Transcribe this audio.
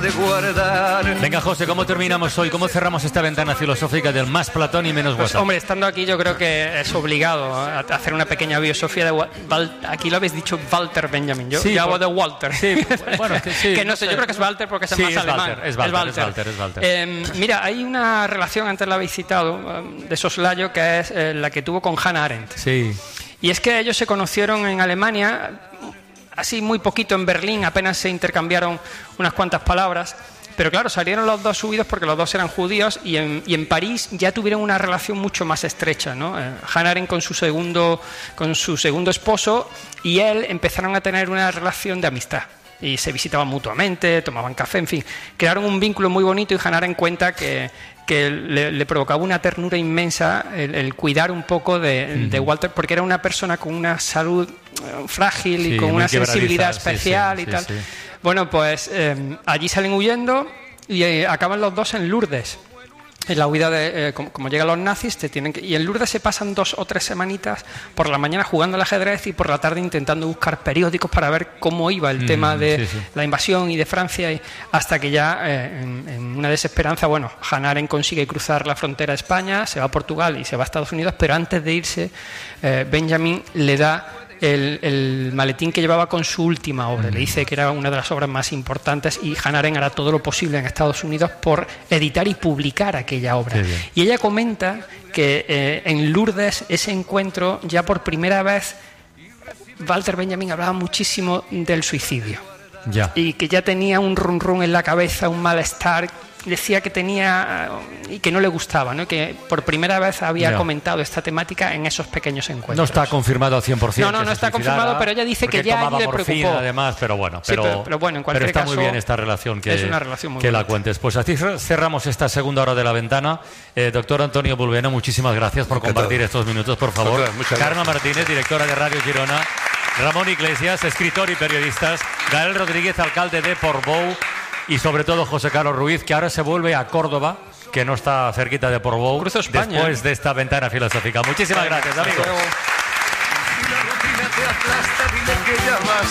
de guardar. Venga, José, ¿cómo terminamos hoy? ¿Cómo cerramos esta ventana filosófica del más Platón y menos Pues WhatsApp? hombre, estando aquí yo creo que es obligado a hacer una pequeña biosofía de aquí lo habéis dicho Walter Benjamin, yo Sí, hago de Walter. Sí, bueno, es que sí. Que no sé, yo creo que es Walter porque es Sí, más es alemán. Walter, es Walter. Mira, hay una relación, antes la habéis citado, de soslayo, que es la que tuvo con Hannah Arendt. Sí. Y es que ellos se conocieron en Alemania, así muy poquito en Berlín, apenas se intercambiaron unas cuantas palabras. Pero claro, salieron los dos subidos porque los dos eran judíos y en París ya tuvieron una relación mucho más estrecha, ¿no? Hannah Arendt con su segundo esposo y él empezaron a tener una relación de amistad. Y se visitaban mutuamente, tomaban café, en fin. Crearon un vínculo muy bonito y Hannah Arendt cuenta que le provocaba una ternura inmensa el cuidar un poco de Walter, porque era una persona con una salud frágil y con una sensibilidad especial y tal. Sí. Bueno, pues allí salen huyendo y acaban los dos en Lourdes. En la huida como llegan los nazis, y en Lourdes se pasan 2 o 3 semanitas por la mañana jugando al ajedrez y por la tarde intentando buscar periódicos para ver cómo iba el tema de la invasión y de Francia, hasta que ya en una desesperanza, bueno, Hannah Arendt consigue cruzar la frontera a España, se va a Portugal y se va a Estados Unidos, pero antes de irse Benjamin le da el maletín que llevaba con su última obra. Le dice que era una de las obras más importantes y Hannah Arendt hará todo lo posible en Estados Unidos por editar y publicar aquella obra. Y ella comenta que en Lourdes, ese encuentro, ya por primera vez Walter Benjamin hablaba muchísimo del suicidio. Y que ya tenía un run run en la cabeza, un malestar. Decía que tenía y que no le gustaba, ¿no? Que por primera vez había comentado esta temática en esos pequeños encuentros. No está confirmado al 100%. No está confirmado, pero ella dice que ya le preocupó. Además, pero bueno, pero bueno, en cualquier está caso, muy bien esta relación que, es una relación muy que la bonita. cuentes. Pues así cerramos esta segunda hora de la ventana. Doctor Antonio Bulbena, muchísimas gracias por compartir estos minutos, por favor. Carmen Martínez, directora de Radio Girona. Ramón Iglesias, escritor y periodista. Gael Rodríguez, alcalde de Portbou. Y sobre todo José Carlos Ruiz, que ahora se vuelve a Córdoba, que no está cerquita de Portbou, después de esta ventana filosófica. Muchísimas gracias, amigos.